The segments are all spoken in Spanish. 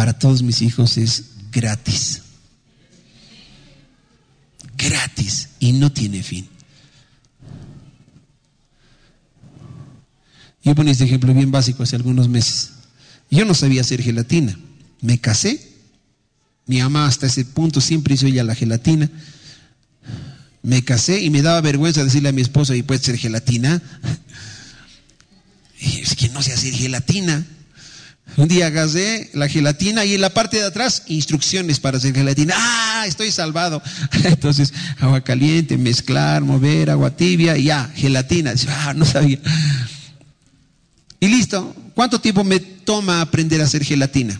para todos mis hijos es gratis. Gratis y no tiene fin. Yo ponía este ejemplo bien básico hace algunos meses. Yo no sabía hacer gelatina. Me casé. Mi mamá hasta ese punto siempre hizo ella la gelatina. Me casé y me daba vergüenza decirle a mi esposo, ¿y puede ser gelatina? Y es que no sé hacer gelatina. Un día agarré la gelatina y en la parte de atrás, instrucciones para hacer gelatina. ¡Ah! Estoy salvado. Entonces, agua caliente, mezclar, mover, agua tibia y ya, gelatina. No sabía. Y listo. ¿Cuánto tiempo me toma aprender a hacer gelatina?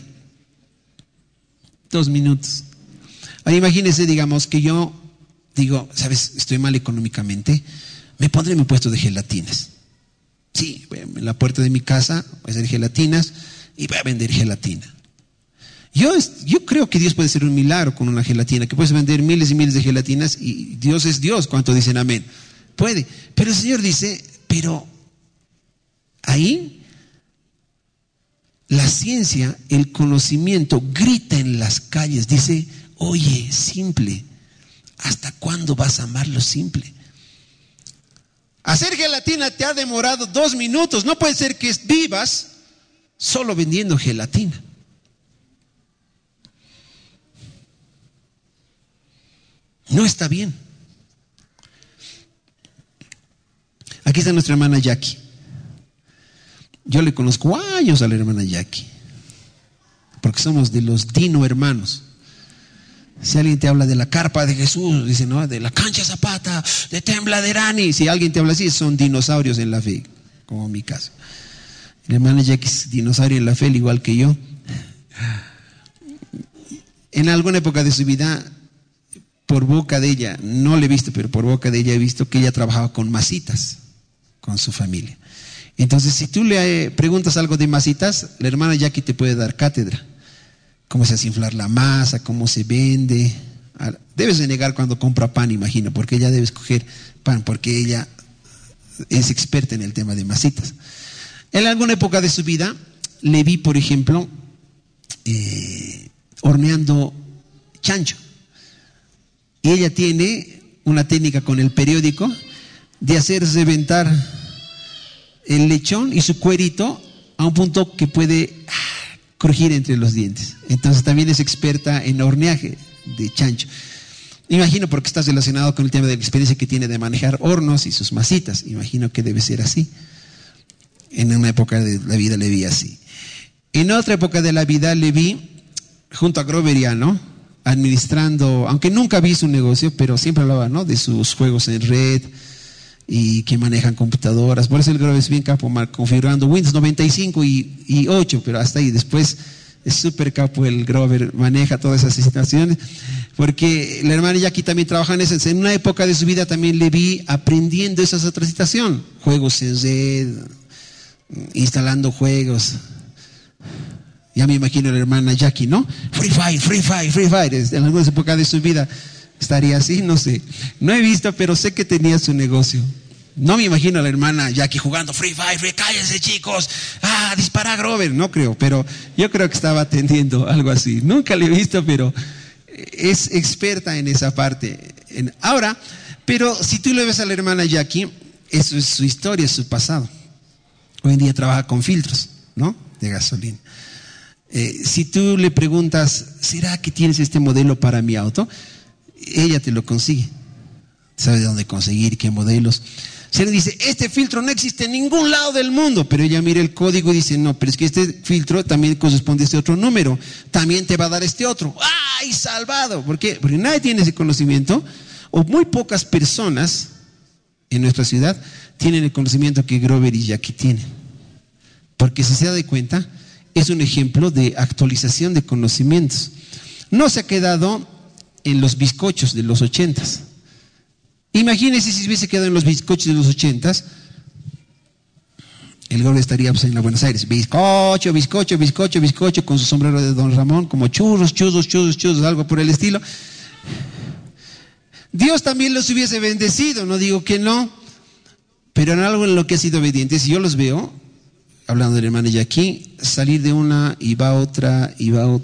2 minutos. Ahora imagínense, digamos, que yo digo, ¿sabes? Estoy mal económicamente. Me pondré en mi puesto de gelatinas. Sí, en la puerta de mi casa voy a hacer gelatinas y voy a vender gelatina. Yo creo que Dios puede hacer un milagro con una gelatina, que puedes vender miles y miles de gelatinas y Dios es Dios. ¿Cuánto dicen amén? Puede. Pero el Señor dice, pero ahí la ciencia, el conocimiento grita en las calles, dice, oye, simple, ¿hasta cuándo vas a amar lo simple? Hacer gelatina te ha demorado 2 minutos. No puede ser que vivas solo vendiendo gelatina. No está bien. Aquí está nuestra hermana Jackie. Yo le conozco años a la hermana Jackie, porque somos de los Dino hermanos. Si alguien te habla de la carpa de Jesús, dice, no, de la cancha Zapata, de Tembladerani. Si alguien te habla así, son dinosaurios en la fe, como en mi caso. La hermana Jackie es dinosaurio en la fe, al igual que yo. En alguna época de su vida, por boca de ella, no le he visto, pero por boca de ella he visto que ella trabajaba con masitas, con su familia. Entonces, si tú le preguntas algo de masitas, la hermana Jackie te puede dar cátedra. Cómo se hace inflar la masa, cómo se vende. Debes de negar cuando compra pan, imagino, porque ella debe escoger pan, porque ella es experta en el tema de masitas. En alguna época de su vida, le vi, por ejemplo, horneando chancho. Y ella tiene una técnica con el periódico de hacer reventar el lechón y su cuerito a un punto que puede crujir entre los dientes. Entonces también es experta en horneaje de chancho. Imagino, porque está relacionado con el tema de la experiencia que tiene de manejar hornos y sus masitas. Imagino que debe ser así. En una época de la vida le vi así. En otra época de la vida le vi junto a Groveriano, administrando, aunque nunca vi su negocio, pero siempre hablaba, ¿no?, de sus juegos en red y que manejan computadoras. Por eso el Grover es bien capo configurando Windows 95 y 8, pero hasta ahí. Después es súper capo el Grover, maneja todas esas situaciones, porque la hermana Jackie también trabaja en eso. En una época de su vida también le vi aprendiendo esa otra situación, juegos en red, instalando juegos. Ya me imagino a la hermana Jackie, ¿no? Free Fire. En alguna época de su vida estaría así, no sé. No he visto, pero sé que tenía su negocio. No me imagino a la hermana Jackie jugando Free Fire, cállense chicos, dispara Grover, no creo, pero yo creo que estaba atendiendo algo así. Nunca lo he visto, pero es experta en esa parte. Ahora, pero si tú le ves a la hermana Jackie, eso es su historia, es su pasado. Hoy en día trabaja con filtros, ¿no?, de gasolina. Si tú le preguntas, ¿será que tienes este modelo para mi auto? Ella te lo consigue. Sabe de dónde conseguir, qué modelos. Se le dice, este filtro no existe en ningún lado del mundo, pero ella mira el código y dice, no, pero es que este filtro también corresponde a este otro número, también te va a dar este otro. ¡Ay, salvado! ¿Por qué? Porque nadie tiene ese conocimiento, o muy pocas personas en nuestra ciudad tienen el conocimiento que Grover y Jackie tienen. Porque si se da cuenta, es un ejemplo de actualización de conocimientos. No se ha quedado en los bizcochos de los 80s. Imagínense si se hubiese quedado en los bizcochos de los 80s, el Grover estaría pues, en la Buenos Aires, bizcocho, con su sombrero de Don Ramón, como churros, algo por el estilo. Dios también los hubiese bendecido, no digo que no, pero en algo en lo que ha sido obedientes, yo los veo, hablando de la hermana Jackie, salir de una y va otra,